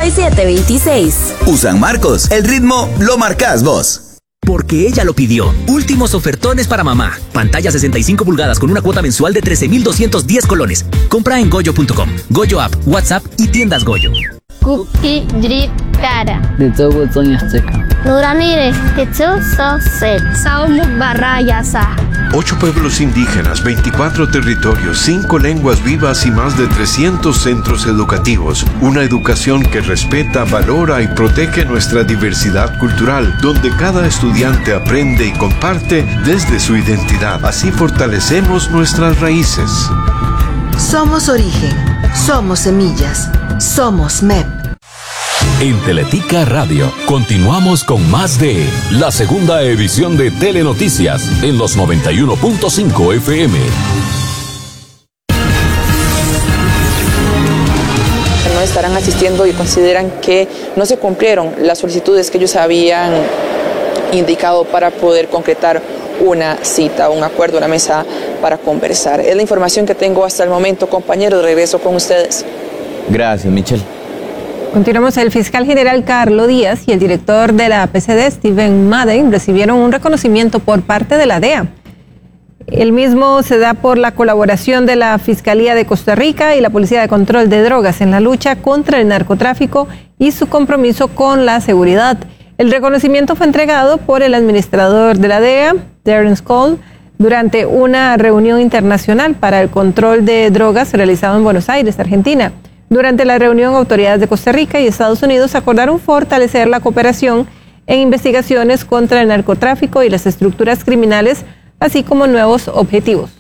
6726. Usan Marcos, el ritmo lo marcás vos. Porque ella lo pidió. Últimos ofertones para mamá. Pantalla 65 pulgadas con una cuota mensual de 13,210 colones. Compra en goyo.com, Goyo App, WhatsApp y tiendas Goyo. Cookie drip cara. De todo Sonia Seca. Nuranire, Ketsu Sosel. Saumuk Barrayasa. 8 pueblos indígenas, 24 territorios, 5 lenguas vivas y más de 300 centros educativos. Una educación que respeta, valora y protege nuestra diversidad cultural, donde cada estudiante aprende y comparte desde su identidad. Así fortalecemos nuestras raíces. Somos origen, somos semillas, somos MEP. En Teletica Radio continuamos con más de la segunda edición de Telenoticias en los 91.5 FM. No estarán asistiendo y consideran que no se cumplieron las solicitudes que ellos habían indicado para poder concretar una cita, un acuerdo, una mesa para conversar. Es la información que tengo hasta el momento, compañeros. Regreso con ustedes. Gracias, Michelle. Continuamos. El fiscal general Carlos Díaz y el director de la PCD, Steven Madden, recibieron un reconocimiento por parte de la DEA. El mismo se da por la colaboración de la Fiscalía de Costa Rica y la Policía de Control de Drogas en la lucha contra el narcotráfico y su compromiso con la seguridad. El reconocimiento fue entregado por el administrador de la DEA, Darren Skoll, durante una reunión internacional para el control de drogas realizado en Buenos Aires, Argentina. Durante la reunión, autoridades de Costa Rica y Estados Unidos acordaron fortalecer la cooperación en investigaciones contra el narcotráfico y las estructuras criminales, así como nuevos objetivos.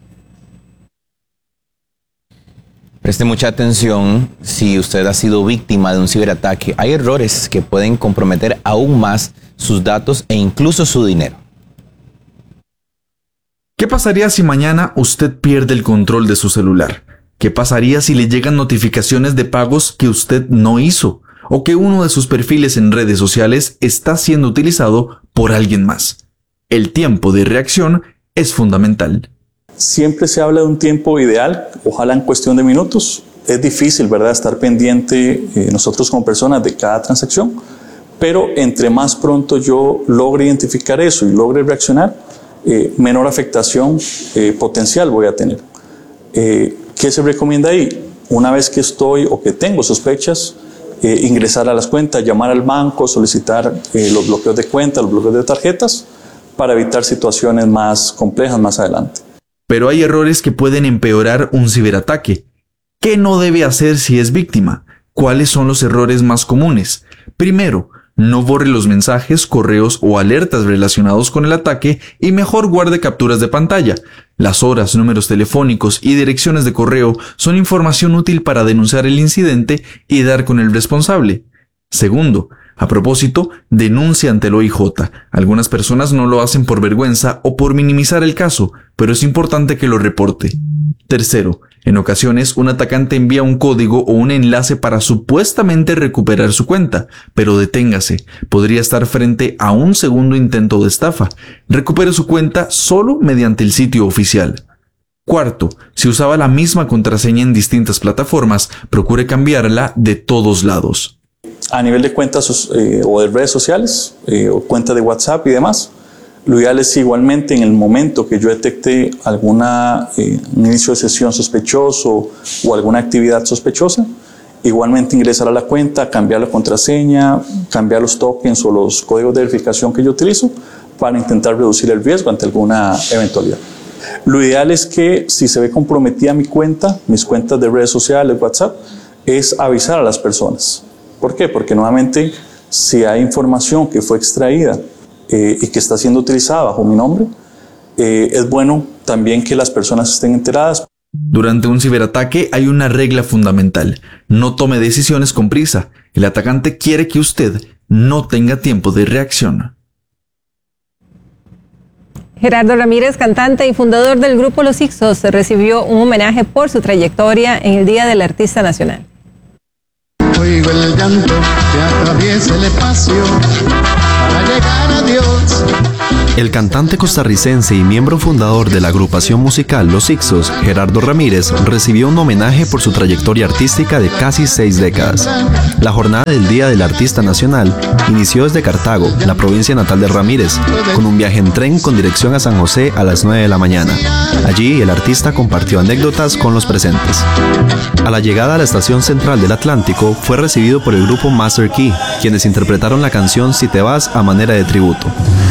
Preste mucha atención si usted ha sido víctima de un ciberataque. Hay errores que pueden comprometer aún más sus datos e incluso su dinero. ¿Qué pasaría si mañana usted pierde el control de su celular? ¿Qué pasaría si le llegan notificaciones de pagos que usted no hizo? ¿O que uno de sus perfiles en redes sociales está siendo utilizado por alguien más? El tiempo de reacción es fundamental. Siempre se habla de un tiempo ideal, ojalá en cuestión de minutos. Es difícil, ¿verdad?, estar pendiente nosotros como personas de cada transacción, pero entre más pronto yo logre identificar eso y logre reaccionar, menor afectación potencial voy a tener. ¿Qué se recomienda ahí? Una vez que estoy o que tengo sospechas, ingresar a las cuentas, llamar al banco, solicitar los bloqueos de cuentas, los bloqueos de tarjetas, para evitar situaciones más complejas más adelante. Pero hay errores que pueden empeorar un ciberataque. ¿Qué no debe hacer si es víctima? ¿Cuáles son los errores más comunes? Primero, no borre los mensajes, correos o alertas relacionados con el ataque y mejor guarde capturas de pantalla. Las horas, números telefónicos y direcciones de correo son información útil para denunciar el incidente y dar con el responsable. Segundo, a propósito, denuncia ante el OIJ. Algunas personas no lo hacen por vergüenza o por minimizar el caso, pero es importante que lo reporte. Tercero, en ocasiones un atacante envía un código o un enlace para supuestamente recuperar su cuenta, pero deténgase, podría estar frente a un segundo intento de estafa. Recupere su cuenta solo mediante el sitio oficial. Cuarto, si usaba la misma contraseña en distintas plataformas, procure cambiarla de todos lados. A nivel de cuentas o de redes sociales, o cuentas de WhatsApp y demás, lo ideal es igualmente en el momento que yo detecte un inicio de sesión sospechoso o alguna actividad sospechosa, igualmente ingresar a la cuenta, cambiar la contraseña, cambiar los tokens o los códigos de verificación que yo utilizo para intentar reducir el riesgo ante alguna eventualidad. Lo ideal es que si se ve comprometida mi cuenta, mis cuentas de redes sociales, WhatsApp, es avisar a las personas. ¿Por qué? Porque nuevamente si hay información que fue extraída y que está siendo utilizada bajo mi nombre, es bueno también que las personas estén enteradas. Durante un ciberataque hay una regla fundamental. No tome decisiones con prisa. El atacante quiere que usted no tenga tiempo de reacción. Gerardo Ramírez, cantante y fundador del grupo Los Ixos, recibió un homenaje por su trayectoria en el Día del Artista Nacional. Oigo el llanto que atraviesa el espacio para llegar a Dios. El cantante costarricense y miembro fundador de la agrupación musical Los Ixos, Gerardo Ramírez, recibió un homenaje por su trayectoria artística de casi 6 décadas. La jornada del Día del Artista Nacional inició desde Cartago, la provincia natal de Ramírez, con un viaje en tren con dirección a San José a las 9 de la mañana. Allí, el artista compartió anécdotas con los presentes. A la llegada a la estación central del Atlántico, fue recibido por el grupo Master Key, quienes interpretaron la canción Si te vas a manera de tributo.